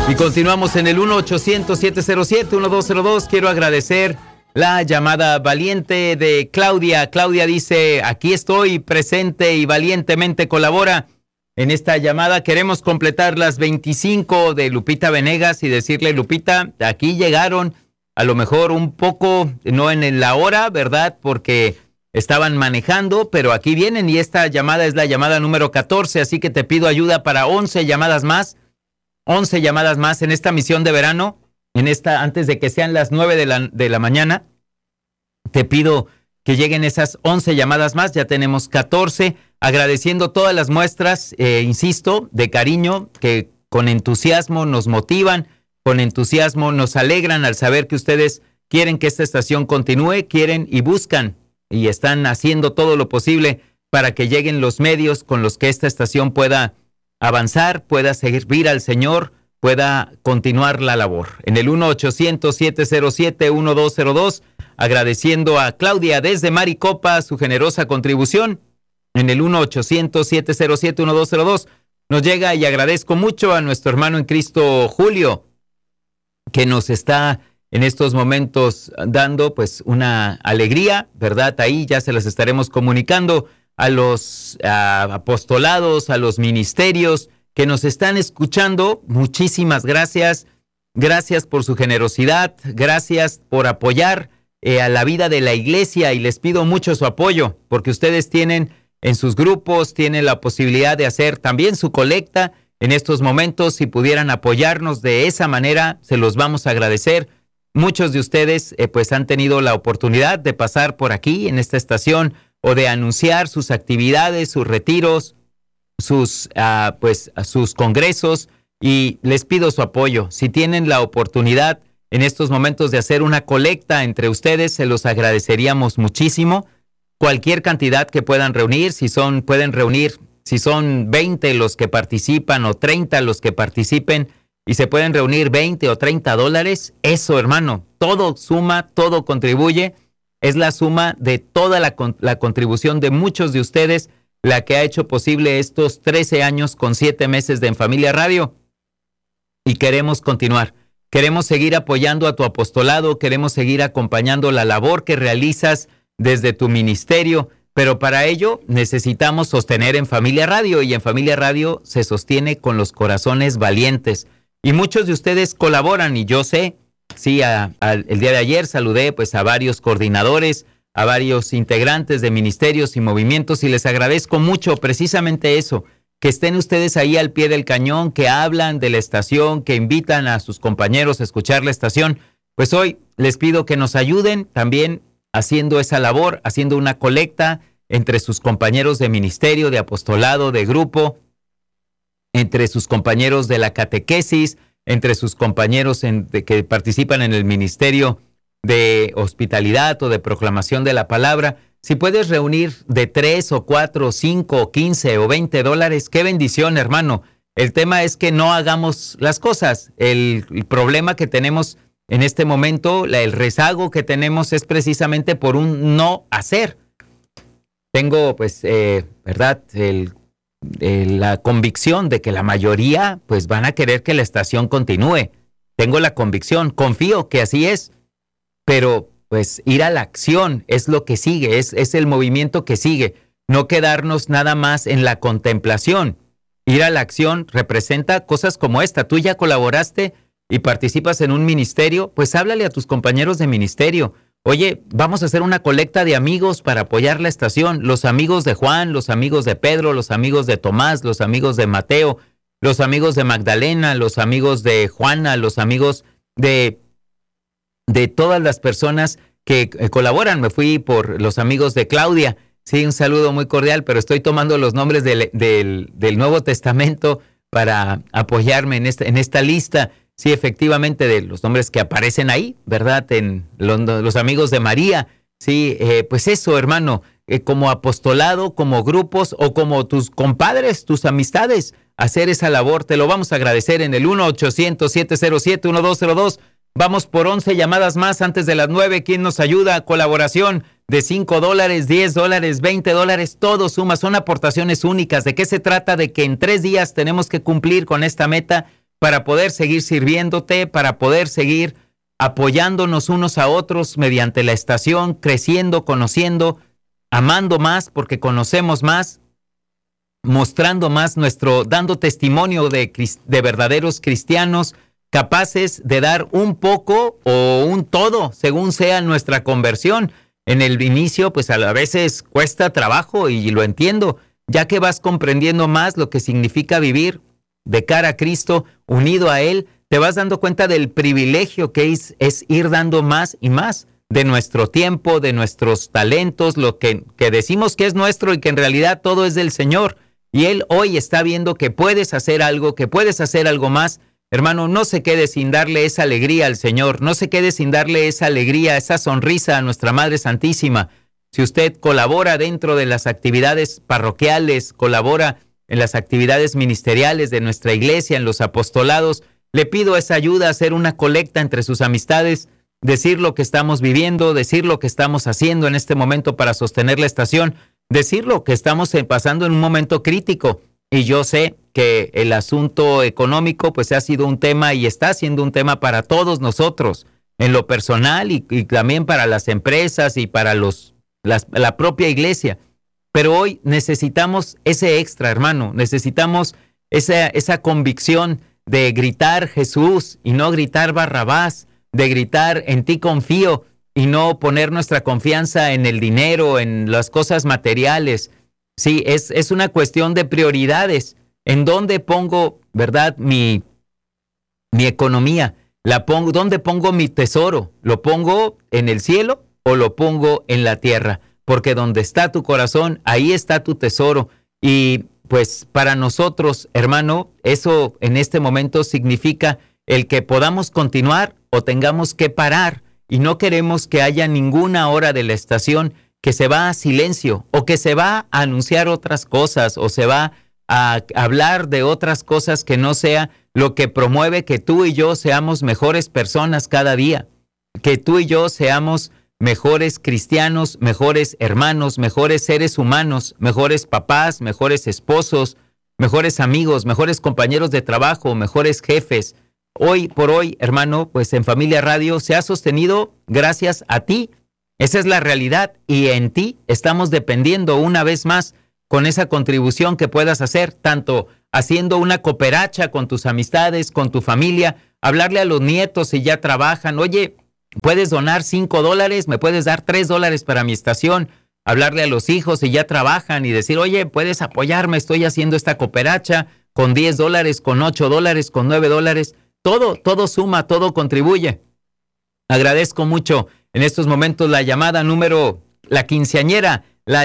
Y continuamos en el 1-800-707-1202. Quiero agradecer la llamada valiente de Claudia. Claudia dice, aquí estoy presente y valientemente colabora. En esta llamada queremos completar las 25 de Lupita Venegas y decirle, Lupita, aquí llegaron a lo mejor un poco, no en la hora, ¿verdad? Porque estaban manejando, pero aquí vienen y esta llamada es la llamada número 14, así que te pido ayuda para 11 llamadas más. 11 llamadas más en esta misión de verano, antes de que sean las 9 de la mañana. Te pido que lleguen esas 11 llamadas más, ya tenemos 14, agradeciendo todas las muestras, insisto, de cariño, que con entusiasmo nos motivan, con entusiasmo nos alegran al saber que ustedes quieren que esta estación continúe, quieren y buscan y están haciendo todo lo posible para que lleguen los medios con los que esta estación pueda avanzar, pueda servir al Señor, pueda continuar la labor. En el 1-800-707-1202, agradeciendo a Claudia desde Maricopa su generosa contribución. En el 1-800-707-1202 nos llega y agradezco mucho a nuestro hermano en Cristo Julio, que nos está en estos momentos dando pues una alegría, ¿verdad? Ahí ya se las estaremos comunicando a los apostolados, a los ministerios que nos están escuchando. Muchísimas gracias. Gracias por su generosidad. Gracias por apoyar a la vida de la iglesia y les pido mucho su apoyo porque ustedes tienen en sus grupos, tienen la posibilidad de hacer también su colecta en estos momentos. Si pudieran apoyarnos de esa manera, se los vamos a agradecer. Muchos de ustedes pues han tenido la oportunidad de pasar por aquí en esta estación o de anunciar sus actividades, sus retiros, sus congresos, y les pido su apoyo. Si tienen la oportunidad en estos momentos de hacer una colecta entre ustedes, se los agradeceríamos muchísimo. Cualquier cantidad que puedan reunir, si son 20 los que participan o 30 los que participen y se pueden reunir 20 o 30 dólares, eso, hermano, todo suma, todo contribuye. Es la suma de toda la contribución de muchos de ustedes la que ha hecho posible estos 13 años con 7 meses de En Familia Radio. Y queremos continuar. Queremos seguir apoyando a tu apostolado, queremos seguir acompañando la labor que realizas desde tu ministerio, pero para ello necesitamos sostener En Familia Radio, y En Familia Radio se sostiene con los corazones valientes. Y muchos de ustedes colaboran, y yo sé. Sí, el día de ayer saludé pues a varios coordinadores, a varios integrantes de ministerios y movimientos y les agradezco mucho precisamente eso, que estén ustedes ahí al pie del cañón, que hablan de la estación, que invitan a sus compañeros a escuchar la estación. Pues hoy les pido que nos ayuden también haciendo esa labor, haciendo una colecta entre sus compañeros de ministerio, de apostolado, de grupo, entre sus compañeros de la catequesis, entre sus compañeros que participan en el ministerio de hospitalidad o de proclamación de la palabra. Si puedes reunir de 3 o 4 o 5 o 15 o 20 dólares, qué bendición, hermano. El tema es que no hagamos las cosas. El problema que tenemos en este momento, el rezago que tenemos es precisamente por un no hacer. Tengo, pues, ¿verdad?, la convicción de que la mayoría pues van a querer que la estación continúe. Tengo la convicción, confío que así es, pero pues ir a la acción es lo que sigue, es el movimiento que sigue, no quedarnos nada más en la contemplación. Ir a la acción representa cosas como esta. Tú ya colaboraste y participas en un ministerio, pues háblale a tus compañeros de ministerio. Oye, vamos a hacer una colecta de amigos para apoyar la estación. Los amigos de Juan, los amigos de Pedro, los amigos de Tomás, los amigos de Mateo, los amigos de Magdalena, los amigos de Juana, los amigos de todas las personas que colaboran. Me fui por los amigos de Claudia. Sí, un saludo muy cordial, pero estoy tomando los nombres del Nuevo Testamento para apoyarme en esta lista. Sí, efectivamente, de los nombres que aparecen ahí, ¿verdad? En los amigos de María. Sí, pues eso, hermano, como apostolado, como grupos o como tus compadres, tus amistades, hacer esa labor. Te lo vamos a agradecer en el 1-800-707-1202. Vamos por 11 llamadas más antes de las 9. ¿Quién nos ayuda? Colaboración de $5, $10, $20, todo suma. Son aportaciones únicas. ¿De qué se trata? De que en 3 días tenemos que cumplir con esta meta. para poder seguir sirviéndote, para poder seguir apoyándonos unos a otros mediante la estación, creciendo, conociendo, amando más porque conocemos más, mostrando más dando testimonio de verdaderos cristianos, capaces de dar un poco o un todo, según sea nuestra conversión. En el inicio, pues a veces cuesta trabajo y lo entiendo, ya que vas comprendiendo más lo que significa vivir de cara a Cristo, unido a Él, te vas dando cuenta del privilegio que es ir dando más y más de nuestro tiempo, de nuestros talentos, lo que decimos que es nuestro y que en realidad todo es del Señor. Y Él hoy está viendo que puedes hacer algo más. Hermano, no se quede sin darle esa alegría al Señor, no se quede sin darle esa alegría, esa sonrisa a nuestra Madre Santísima. Si usted colabora dentro de las actividades parroquiales, colabora en las actividades ministeriales de nuestra iglesia, en los apostolados, le pido esa ayuda, hacer una colecta entre sus amistades, decir lo que estamos viviendo, decir lo que estamos haciendo en este momento para sostener la estación, decir lo que estamos pasando en un momento crítico. Y yo sé que el asunto económico pues ha sido un tema y está siendo un tema para todos nosotros, en lo personal y también para las empresas y para la propia iglesia. Pero hoy necesitamos ese extra, hermano, necesitamos esa convicción de gritar Jesús y no gritar Barrabás, de gritar en ti confío y no poner nuestra confianza en el dinero, en las cosas materiales. Sí, es una cuestión de prioridades. ¿En dónde pongo, verdad, mi economía? ¿Dónde pongo mi tesoro? ¿Lo pongo en el cielo o lo pongo en la tierra? Porque donde está tu corazón, ahí está tu tesoro. Y pues para nosotros, hermano, eso en este momento significa el que podamos continuar o tengamos que parar. Y no queremos que haya ninguna hora de la estación que se va a silencio o que se va a anunciar otras cosas o se va a hablar de otras cosas que no sea lo que promueve que tú y yo seamos mejores personas cada día, que tú y yo seamos mejores cristianos, mejores hermanos, mejores seres humanos, mejores papás, mejores esposos, mejores amigos, mejores compañeros de trabajo, mejores jefes. Hoy por hoy, hermano, pues en Familia Radio se ha sostenido gracias a ti. Esa es la realidad y en ti estamos dependiendo una vez más con esa contribución que puedas hacer, tanto haciendo una cooperacha con tus amistades, con tu familia, hablarle a los nietos si ya trabajan, oye, puedes donar $5, me puedes dar $3 para mi estación, hablarle a los hijos si ya trabajan y decir, oye, puedes apoyarme, estoy haciendo esta cooperacha con $10, con $8, con $9, todo suma, todo contribuye. Agradezco mucho en estos momentos la llamada la quinceañera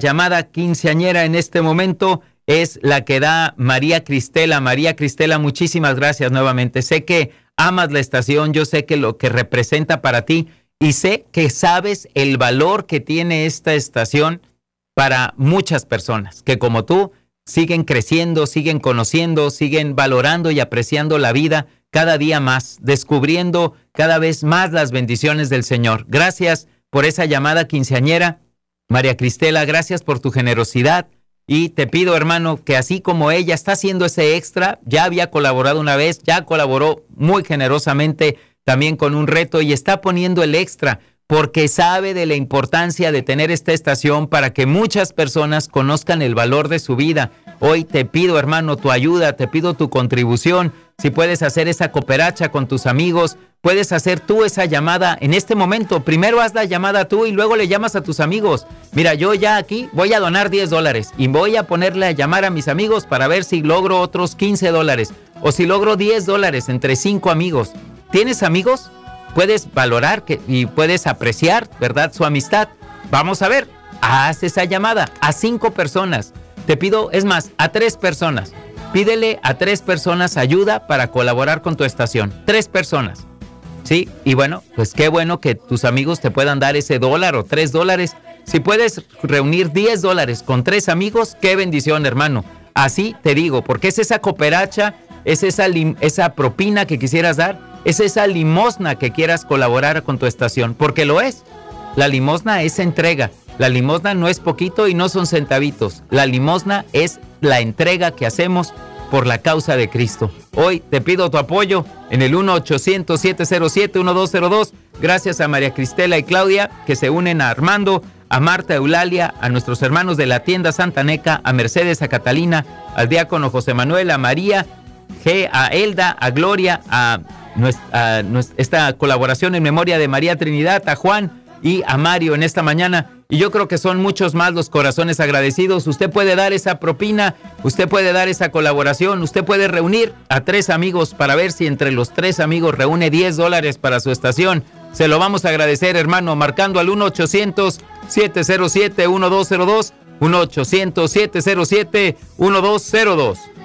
en este momento es la que da María Cristela. María Cristela, muchísimas gracias nuevamente. Sé que amas la estación, yo sé que lo que representa para ti y sé que sabes el valor que tiene esta estación para muchas personas que como tú siguen creciendo, siguen conociendo, siguen valorando y apreciando la vida cada día más, descubriendo cada vez más las bendiciones del Señor. Gracias por esa llamada quinceañera, María Cristela, gracias por tu generosidad y te pido, hermano, que así como ella está haciendo ese extra, ya había colaborado una vez, ya colaboró muy generosamente también con un reto y está poniendo el extra porque sabe de la importancia de tener esta estación para que muchas personas conozcan el valor de su vida. Hoy te pido, hermano, tu ayuda, te pido tu contribución. Si puedes hacer esa cooperacha con tus amigos, puedes hacer tú esa llamada en este momento. Primero haz la llamada tú y luego le llamas a tus amigos. Mira, yo ya aquí voy a donar $10 y voy a ponerle a llamar a mis amigos para ver si logro otros $15 o si logro $10 entre 5 amigos. ¿Tienes amigos? Puedes valorar y puedes apreciar, ¿verdad?, su amistad. Vamos a ver, haz esa llamada a 5 personas. Te pido, es más, a 3 personas. Pídele a 3 personas ayuda para colaborar con tu estación. 3 personas. Sí, y bueno, pues qué bueno que tus amigos te puedan dar ese $1 o $3. Si puedes reunir $10 con 3 amigos, qué bendición, hermano. Así te digo, porque es esa cooperacha, es esa propina que quisieras dar, es esa limosna que quieras colaborar con tu estación, porque lo es. La limosna es entrega. La limosna no es poquito y no son centavitos. La limosna es la entrega que hacemos por la causa de Cristo. Hoy te pido tu apoyo en el 1-800-707-1202. Gracias a María Cristela y Claudia, que se unen a Armando, a Marta Eulalia, a nuestros hermanos de la tienda Santaneca, a Mercedes, a Catalina, al diácono José Manuel, a María G, a Elda, a Gloria, a esta colaboración en memoria de María Trinidad, a Juan y a Mario en esta mañana. Y yo creo que son muchos más los corazones agradecidos. Usted puede dar esa propina, usted puede dar esa colaboración, usted puede reunir a 3 amigos para ver si entre los 3 amigos reúne $10 para su estación. Se lo vamos a agradecer, hermano, marcando al 1-800-707-1202, 1-800-707-1202.